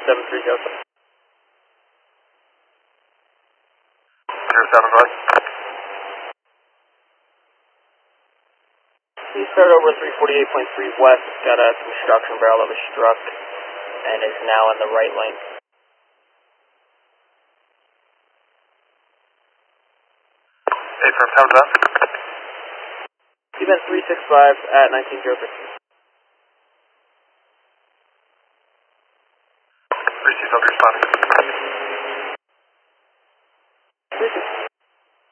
730. 7 north. He started over 348.3 west, got a construction barrel that was struck, and is now in the right lane. From time's up. Event 365 at 1906. Received, I'll be responding.